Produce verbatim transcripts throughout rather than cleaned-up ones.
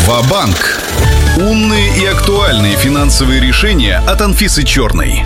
Ва-банк. Умные и актуальные финансовые решения от Анфисы Черной.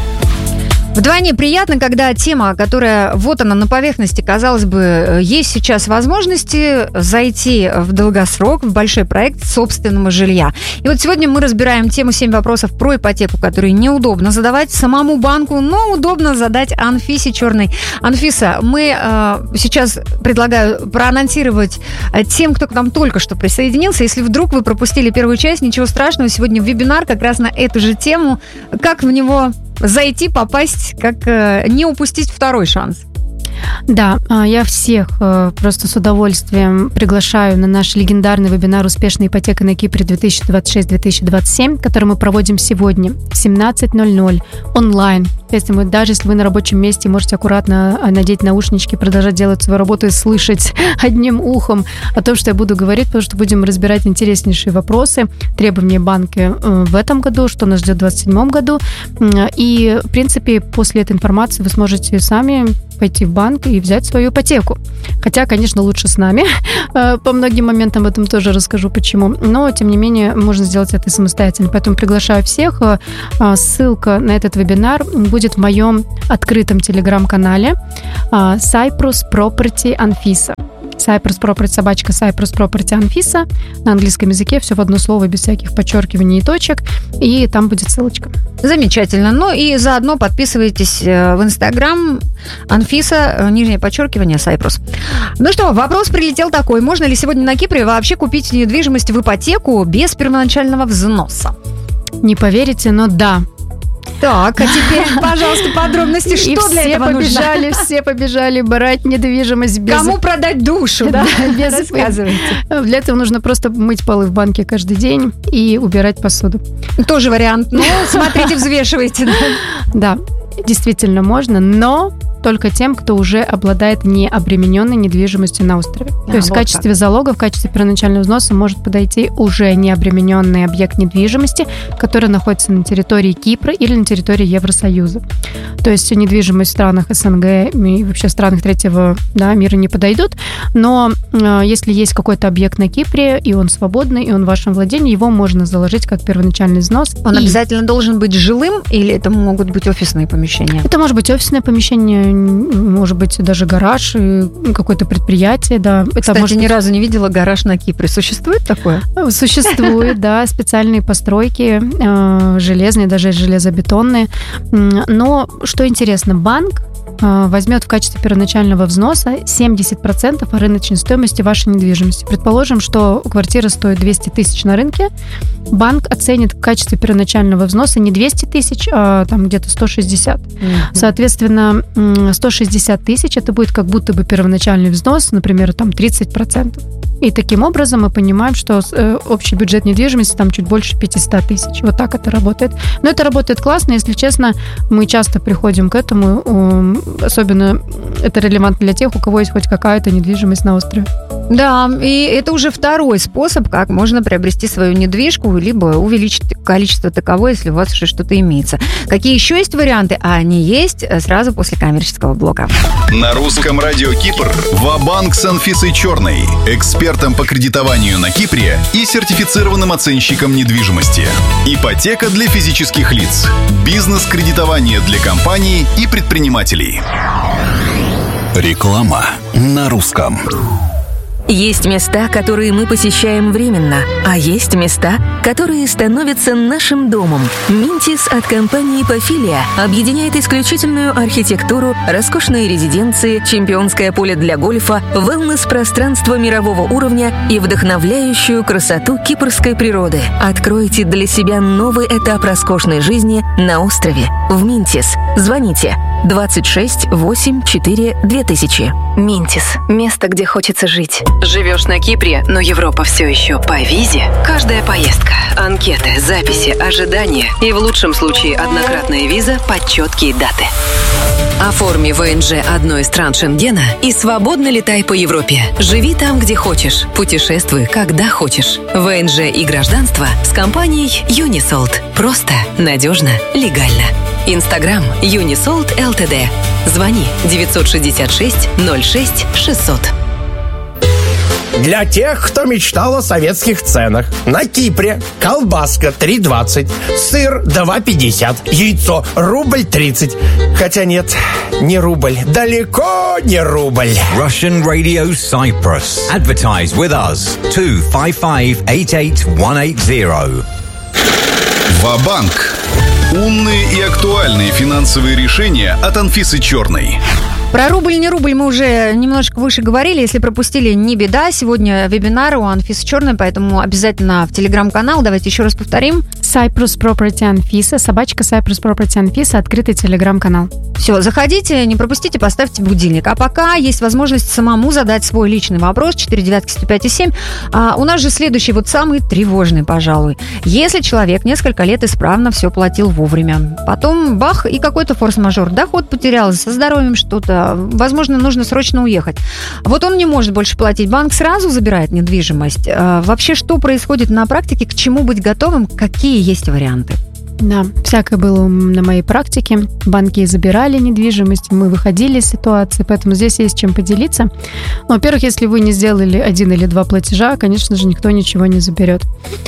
Вдвойне приятно, когда тема, которая вот она на поверхности, казалось бы, есть сейчас возможности зайти в долгосрок, в большой проект собственного жилья. И вот сегодня мы разбираем тему семь вопросов про ипотеку, которые неудобно задавать самому банку, но удобно задать Анфисе Черной. Анфиса, мы э, сейчас предлагаю проанонсировать тем, кто к нам только что присоединился. Если вдруг вы пропустили первую часть, ничего страшного, сегодня вебинар как раз на эту же тему, как в него зайти, попасть, как э, не упустить второй шанс. Да, я всех просто с удовольствием приглашаю на наш легендарный вебинар «Успешная ипотека на Кипре две тысячи двадцать шесть - две тысячи двадцать семь», который мы проводим сегодня в семнадцать ноль ноль онлайн. Если вы, даже если вы на рабочем месте, можете аккуратно надеть наушнички, продолжать делать свою работу и слышать одним ухом о том, что я буду говорить, потому что будем разбирать интереснейшие вопросы, требования банка в этом году, что нас ждет в двадцать седьмом году. И, в принципе, после этой информации вы сможете сами пойти в банк и взять свою ипотеку. Хотя, конечно, лучше с нами. По многим моментам об этом тоже расскажу, почему. Но, тем не менее, можно сделать это самостоятельно. Поэтому приглашаю всех. Ссылка на этот вебинар будет в моем открытом телеграм-канале Cyprus Property Anfisa. Cyprus Property, собачка Cyprus Property Anfisa. На английском языке все в одно слово, без всяких подчеркиваний и точек. И там будет ссылочка. Замечательно. Ну и заодно подписывайтесь в Инстаграм Анфиса, нижнее подчеркивание, Cyprus. Ну что, вопрос прилетел такой. Можно ли сегодня на Кипре вообще купить недвижимость в ипотеку без первоначального взноса? Не поверите, но да. Так, а теперь, пожалуйста, подробности, что и для все этого побежали, нужно? Все побежали брать недвижимость без... Кому продать душу? Да, без... Рассказывайте. Для этого нужно просто мыть полы в банке каждый день и убирать посуду. Тоже вариант. Ну, смотрите, взвешивайте. Да, действительно можно, но только тем, кто уже обладает необремененной недвижимостью на острове. А, То есть вот в качестве так. залога, в качестве первоначального взноса может подойти уже необремененный объект недвижимости, который находится на территории Кипра или на территории Евросоюза. То есть недвижимость в странах СНГ и вообще в странах третьего, да, мира не подойдут, но э, если есть какой-то объект на Кипре, и он свободный, и он в вашем владении, его можно заложить как первоначальный взнос. Он и... обязательно должен быть жилым или это могут быть офисные помещения? Это может быть офисное помещение, может быть даже гараж, какое-то предприятие, да. Это Кстати, может ни быть... разу не видела гараж на Кипре. Существует такое? Существует, да, специальные постройки, железные, даже железобетонные. Но, что интересно, банк возьмет в качестве первоначального взноса семьдесят процентов рыночной стоимости вашей недвижимости. Предположим, что квартира стоит двести тысяч на рынке, банк оценит в качестве первоначального взноса не двести тысяч, а там где-то сто шестьдесят. Mm-hmm. Соответственно, сто шестьдесят тысяч это будет как будто бы первоначальный взнос, например, там тридцать процентов. И таким образом мы понимаем, что общий бюджет недвижимости там чуть больше пятьсот тысяч. Вот так это работает. Но это работает классно, если честно, мы часто приходим к этому, особенно это релевантно для тех, у кого есть хоть какая-то недвижимость на острове. Да, и это уже второй способ, как можно приобрести свою недвижку, либо увеличить количество таковой, если у вас уже что-то имеется. Какие еще есть варианты? А они есть сразу после коммерческого блока. На русском радио Кипр Ва-банк с Анфисой Черной, экспертом по кредитованию на Кипре и сертифицированным оценщиком недвижимости. Ипотека для физических лиц. Бизнес-кредитование для компаний и предпринимателей. Реклама на русском. Есть места, которые мы посещаем временно, а есть места, которые становятся нашим домом. Минтис от компании Pafilia объединяет исключительную архитектуру, роскошные резиденции, чемпионское поле для гольфа, wellness-пространство мирового уровня и вдохновляющую красоту кипрской природы. Откройте для себя новый этап роскошной жизни на острове. В Минтис. Звоните двадцать шесть восемь четыре две тысячи. Минтис. Место, где хочется жить. Живешь на Кипре, но Европа все еще по визе? Каждая поездка, анкеты, записи, ожидания и в лучшем случае однократная виза под четкие даты. Оформи ВНЖ одной из стран Шенгена и свободно летай по Европе. Живи там, где хочешь. Путешествуй, когда хочешь. ВНЖ и гражданство с компанией Unisold. Просто, надежно, легально. Инстаграм Unisold ЛТД. Звони девятьсот шестьдесят шесть ноль шесть шестьсот. Для тех, кто мечтал о советских ценах. На Кипре колбаска три двадцать, сыр два пятьдесят, яйцо рубль тридцать. Хотя нет, не рубль, далеко не рубль. Russian Radio Cyprus. Advertise with us. two five five eight eight one eight zero. Ва-банк. Умные и актуальные финансовые решения от Анфисы Черной. Про рубль, не рубль мы уже немножко выше говорили. Если пропустили, не беда. Сегодня вебинар у Анфисы Черной, поэтому обязательно в телеграм-канал. Давайте еще раз повторим. Cyprus Property Анфиса, собачка Cyprus Property Анфиса, открытый телеграм-канал. Все, заходите, не пропустите, поставьте будильник. А пока есть возможность самому задать свой личный вопрос. четыре девятки сто пять и семь. А у нас же следующий, вот самый тревожный, пожалуй. Если человек несколько лет исправно все платил вовремя, потом бах, и какой-то форс-мажор, доход потерял, со здоровьем что-то, возможно, нужно срочно уехать. Вот он не может больше платить. Банк сразу забирает недвижимость. А вообще, что происходит на практике? К чему быть готовым? Какие есть варианты? Да, всякое было на моей практике. Банки забирали недвижимость, мы выходили из ситуации, поэтому здесь есть чем поделиться. Ну, во-первых, если вы не сделали один или два платежа, конечно же, никто ничего не заберет.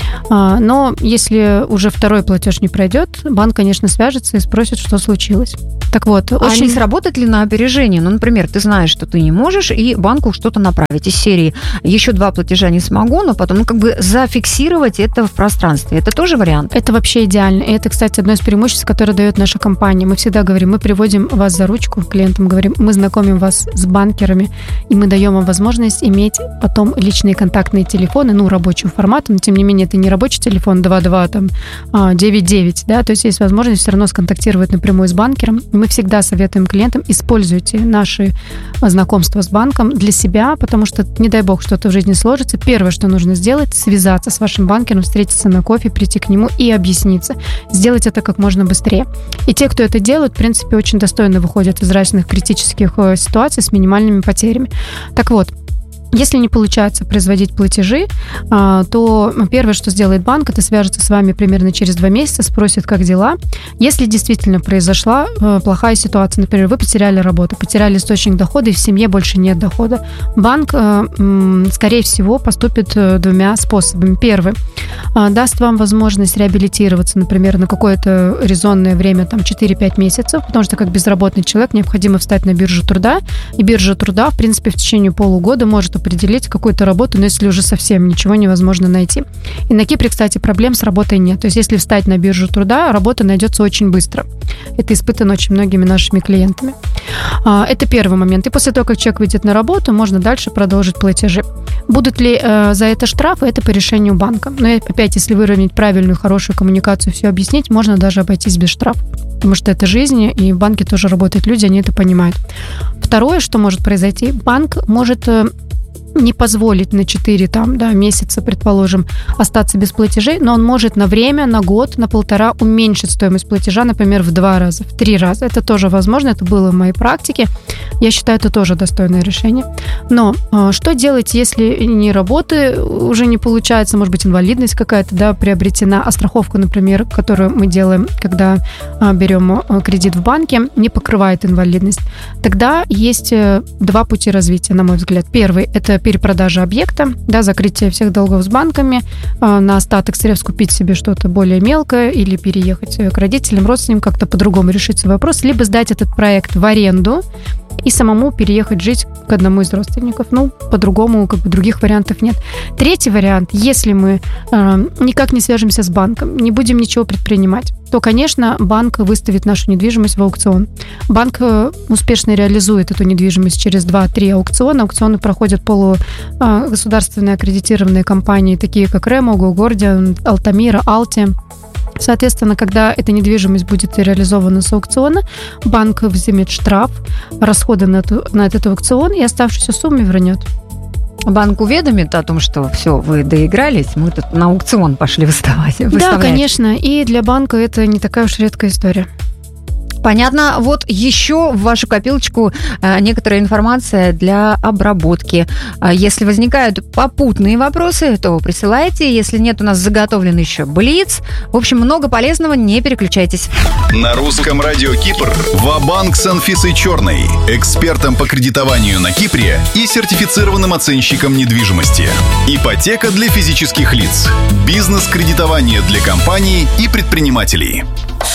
Но если уже второй платеж не пройдет, банк, конечно, свяжется и спросит, что случилось. Так вот, очень... А не сработает ли на опережение? Ну, например, ты знаешь, что ты не можешь, и банку что-то направить из серии «Еще два платежа не смогу», но потом, ну, как бы зафиксировать это в пространстве. Это тоже вариант? Это вообще идеально. Это, кстати, одно из преимуществ, которое дает наша компания. Мы всегда говорим, мы приводим вас за ручку, клиентам говорим, мы знакомим вас с банкерами, и мы даем вам возможность иметь потом личные контактные телефоны, ну, рабочего формата, но, тем не менее, это не рабочий телефон два два там девять девять, да, то есть есть возможность все равно сконтактировать напрямую с банкером. Мы всегда советуем клиентам, используйте наши знакомства с банком для себя, потому что, не дай бог, что-то в жизни сложится. Первое, что нужно сделать, связаться с вашим банкером, встретиться на кофе, прийти к нему и объясниться. Сделать это как можно быстрее. И те, кто это делают, в принципе, очень достойно выходят из разных критических ситуаций с минимальными потерями. Так вот, если не получается производить платежи, то первое, что сделает банк, это свяжется с вами примерно через два месяца, спросит, как дела. Если действительно произошла плохая ситуация, например, вы потеряли работу, потеряли источник дохода, и в семье больше нет дохода, банк, скорее всего, поступит двумя способами. Первый, даст вам возможность реабилитироваться, например, на какое-то резонное время, там, четыре-пять месяцев, потому что как безработный человек необходимо встать на биржу труда, и биржа труда, в принципе, в течение полугода может определить какую-то работу, но если уже совсем ничего невозможно найти. И на Кипре, кстати, проблем с работой нет. То есть если встать на биржу труда, работа найдется очень быстро. Это испытано очень многими нашими клиентами. Это первый момент. И после того, как человек выйдет на работу, можно дальше продолжить платежи. Будут ли э, за это штрафы? Это по решению банка. Но опять, если выровнять правильную, хорошую коммуникацию, все объяснить, можно даже обойтись без штрафа. Потому что это жизнь, и в банке тоже работают люди, они это понимают. Второе, что может произойти, банк может не позволить на четыре там, да, месяца, предположим, остаться без платежей, но он может на время, на год, на полтора уменьшить стоимость платежа, например, в два раза, в три раза. Это тоже возможно, это было в моей практике. Я считаю, это тоже достойное решение. Но что делать, если ни работы уже не получается, может быть, инвалидность какая-то, да, приобретена, а страховка, например, которую мы делаем, когда берем кредит в банке, не покрывает инвалидность. Тогда есть два пути развития, на мой взгляд. Первый – это перепродажа объекта, да, закрытие всех долгов с банками, э, на остаток средств купить себе что-то более мелкое или переехать к родителям, родственникам, как-то по-другому решить свой вопрос, либо сдать этот проект в аренду и самому переехать жить к одному из родственников. Ну, по-другому, как бы, других вариантов нет. Третий вариант, если мы э, никак не свяжемся с банком, не будем ничего предпринимать, то, конечно, банк выставит нашу недвижимость в аукцион. Банк э, успешно реализует эту недвижимость через два-три аукциона. Аукционы проходят полугосударственные аккредитированные компании, такие как Ремо, Гордиан, Алтамира, Алти. Соответственно, когда эта недвижимость будет реализована с аукциона, банк взимет штраф, расходы на, эту, на этот аукцион и оставшуюся сумму вернет. Банк уведомит о том, что все, вы доигрались, мы тут на аукцион пошли выставлять. Да, конечно, и для банка это не такая уж редкая история. Понятно. Вот еще в вашу копилочку э, некоторая информация для обработки. А если возникают попутные вопросы, то присылайте. Если нет, у нас заготовлен еще блиц. В общем, много полезного, не переключайтесь. На русском радио Кипр «Ва-банк» с Анфисой Черной, экспертом по кредитованию на Кипре и сертифицированным оценщиком недвижимости. Ипотека для физических лиц. Бизнес-кредитование для компаний и предпринимателей.